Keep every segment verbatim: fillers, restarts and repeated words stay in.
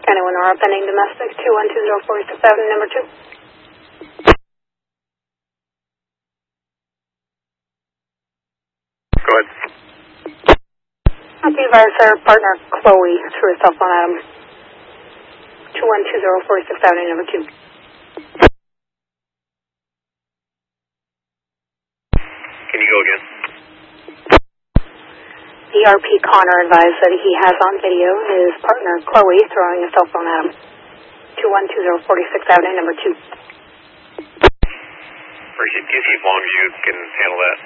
Anyone or pending domestic, two one two zero four six seven, number two. Go ahead. Happy advise our partner Chloe through her cell phone at him. two one two zero four six seven, number two. Can you go again? E R P Connor advised that he has on video his partner Chloe throwing a cell phone at him. two one two zero four six seven, number two. Or you can see as long as you can handle that.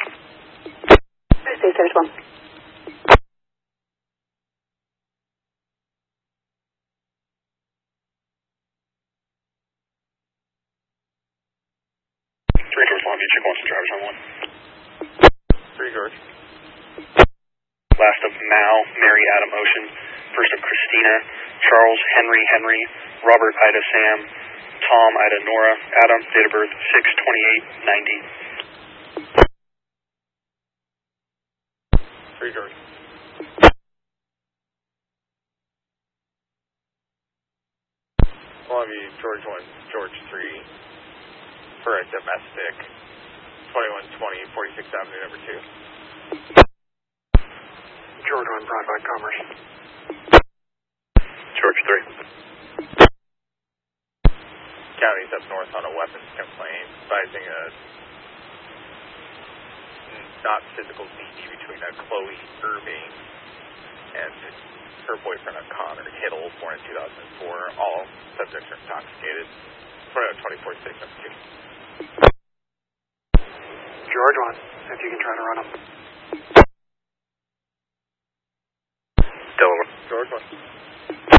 Stay safe, one. Three George Long Beach, check one, some drivers on one. Three George. Last of Mal, Mary Adam Ocean. First of Christina, Charles Henry Henry, Robert Ida Sam, Tom Ida Nora, Adam, date of birth six twenty-eight ninety. Three George. Longview, George one, George three, for a domestic, twenty-one twenty, forty-sixth Avenue, number two. George one, Broadband Commerce. George three. County's up north on a weapons complaint, advising a not physical D D between a Chloe Irving and her boyfriend, a Connor Hittle, born in two thousand four. All subjects are intoxicated. twenty-one twenty, forty-six, number two. George one, if you can try to run them. Delaware. George one.